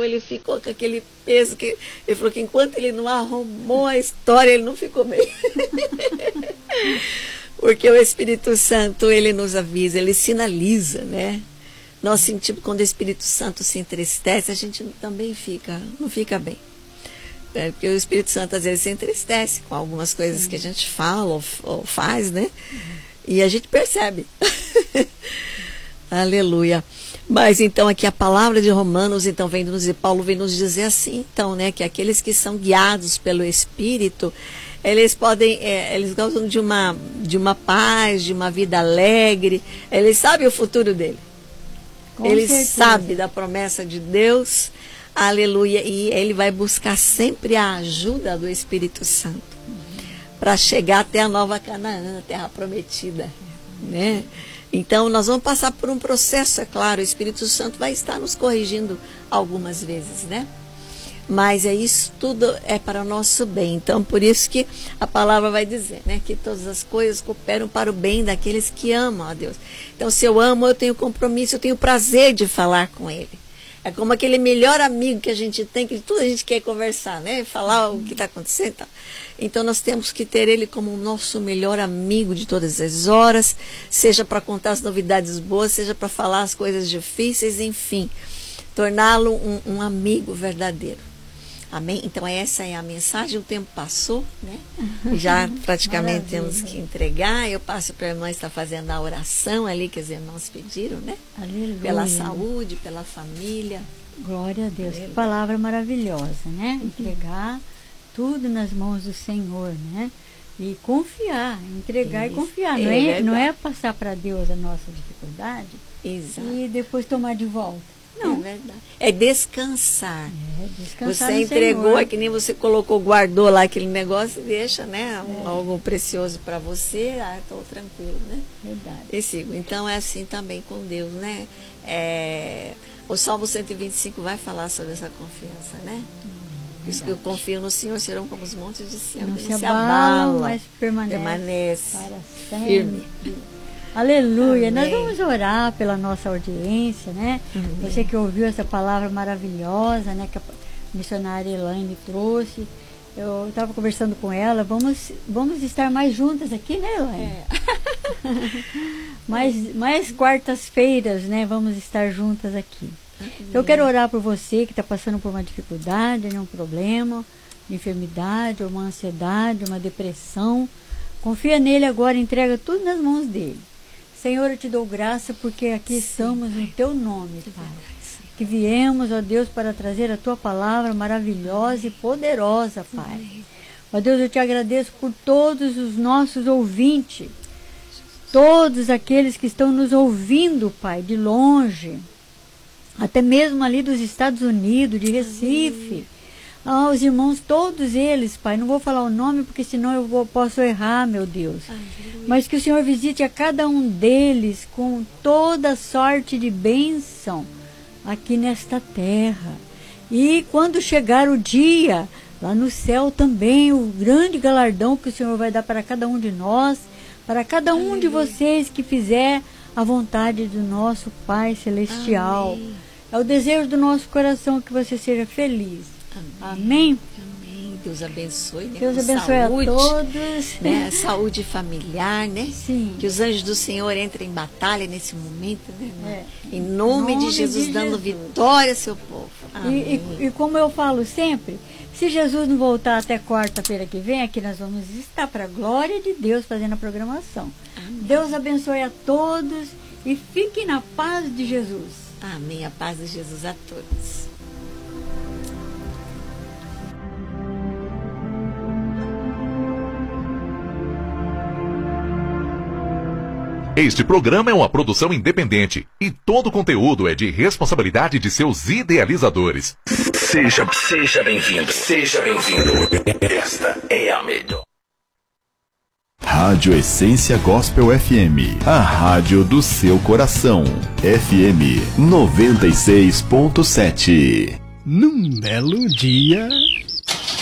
Então ele ficou com aquele peso que ele falou que enquanto ele não arrumou a história, ele não ficou bem. Porque o Espírito Santo, ele nos avisa, ele sinaliza, né? Nós sentimos quando o Espírito Santo se entristece, a gente também não fica bem. Porque o Espírito Santo às vezes se entristece com algumas coisas que a gente fala ou faz, né? E a gente percebe. Aleluia. Mas então aqui a palavra de Romanos, então Paulo vem nos dizer assim, então, né? Que aqueles que são guiados pelo Espírito, eles gostam de uma paz, de uma vida alegre. Eles sabem o futuro dele. Ele sabe da promessa de Deus. Aleluia. E ele vai buscar sempre a ajuda do Espírito Santo para chegar até a nova Canaã, a terra prometida, né? Então nós vamos passar por um processo, é claro. O Espírito Santo vai estar nos corrigindo algumas vezes, né? Mas isso tudo é para o nosso bem. Então por isso que a palavra vai dizer, né, que todas as coisas cooperam para o bem daqueles que amam a Deus. Então se eu amo, eu tenho compromisso, eu tenho prazer de falar com Ele. É como aquele melhor amigo que a gente tem, que tudo a gente quer conversar, né? Falar o que está acontecendo. Então nós temos que ter Ele como o nosso melhor amigo de todas as horas, seja para contar as novidades boas, seja para falar as coisas difíceis, enfim. Torná-lo um amigo verdadeiro. Amém? Então essa é a mensagem. O tempo passou, né? Já praticamente temos que entregar. Eu passo para a irmã estar fazendo a oração ali que os irmãos pediram, né? Aleluia. Pela saúde, pela família. Glória a Deus. Que palavra maravilhosa, né? Entregar tudo nas mãos do Senhor, né? E confiar, entregar e confiar. Não é passar para Deus a nossa dificuldade. Exato. E depois tomar de volta. Não. É verdade. É descansar. Descansar. Você entregou, é que nem você colocou, guardou lá aquele negócio, deixa, né? Algo precioso para você, estou tranquilo, né? Verdade. E sigo. Então é assim também com Deus, né? O Salmo 125 vai falar sobre essa confiança, né? Por isso que eu confio no Senhor, serão como os montes de Sião. Não se abala, mas permanece para sempre. Firme. Aleluia. Amém. Nós vamos orar pela nossa audiência, né? Você que ouviu essa palavra maravilhosa, né? Que a missionária Elaine trouxe. Eu estava conversando com ela. Vamos estar mais juntas aqui, né, Elaine? Mais quartas-feiras, né? Vamos estar juntas aqui. Então, eu quero orar por você que está passando por uma dificuldade, um problema, uma enfermidade, uma ansiedade, uma depressão. Confia nele agora, entrega tudo nas mãos dele. Senhor, eu te dou graça porque aqui estamos no teu nome, Pai. Que viemos, ó Deus, para trazer a tua palavra maravilhosa e poderosa, Pai. Ó Deus, eu te agradeço por todos os nossos ouvintes, todos aqueles que estão nos ouvindo, Pai, de longe, até mesmo ali dos Estados Unidos, de Recife. Os irmãos, todos eles, Pai, não vou falar o nome porque senão eu posso errar, meu Deus. Mas que o Senhor visite a cada um deles com toda sorte de bênção aqui nesta terra. E quando chegar o dia, lá no céu também, o grande galardão que o Senhor vai dar para cada um de nós, para cada um de vocês que fizer a vontade do nosso Pai Celestial. Amém. É o desejo do nosso coração que você seja feliz. Amém? Amém. Deus abençoe, né? Deus abençoe saúde, a todos. Né? Saúde familiar, né? Sim. Que os anjos do Senhor entrem em batalha nesse momento, né? Em nome de Jesus, dando vitória ao seu povo. Amém. E como eu falo sempre, se Jesus não voltar até quarta-feira que vem, aqui nós vamos estar para a glória de Deus fazendo a programação. Amém. Deus abençoe a todos e fiquem na paz de Jesus. Amém. A paz de Jesus a todos. Este programa é uma produção independente e todo o conteúdo é de responsabilidade de seus idealizadores. Seja bem-vindo, seja bem-vindo. Esta é a melhor. Rádio Essência Gospel FM, a rádio do seu coração. FM 96.7. Num belo dia...